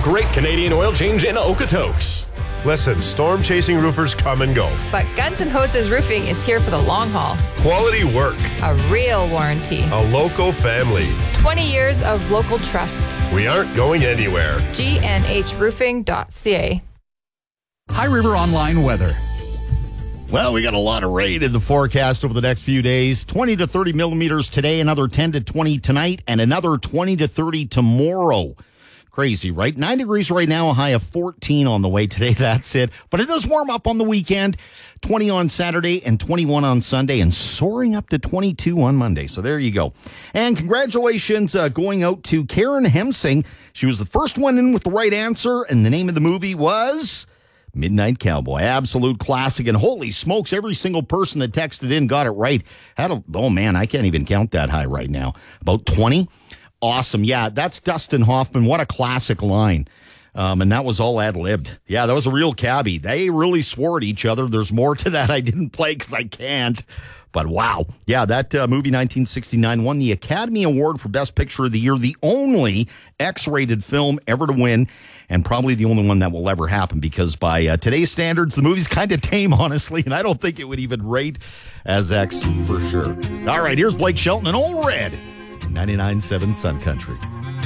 great Canadian oil change in Okotoks. Listen, storm-chasing roofers come and go. But Guns N' Hoses Roofing is here for the long haul. Quality work. A real warranty. A local family. 20 years of local trust. We aren't going anywhere. GNHroofing.ca. High River Online weather. Well, we got a lot of rain in the forecast over the next few days. 20 to 30 millimeters today, another 10 to 20 tonight, and another 20 to 30 tomorrow. Crazy, right? 9 degrees right now, a high of 14 on the way today. That's it. But it does warm up on the weekend. 20 on Saturday and 21 on Sunday, and soaring up to 22 on Monday. So there you go. And congratulations going out to Karen Hemsing. She was the first one in with the right answer, and the name of the movie was Midnight Cowboy. Absolute classic. And holy smokes, every single person that texted in got it right. Oh man, I can't even count that high right now. About 20. Awesome. Yeah, that's Dustin Hoffman. What a classic line. And that was all ad-libbed. Yeah, that was a real cabbie. They really swore at each other. There's more to that I didn't play because I can't. But wow. Yeah, that movie 1969 won the Academy Award for Best Picture of the Year, the only X-rated film ever to win, and probably the only one that will ever happen because by today's standards, the movie's kind of tame, honestly, and I don't think it would even rate as X for sure. All right, here's Blake Shelton and Old Red. 99.7 Sun Country.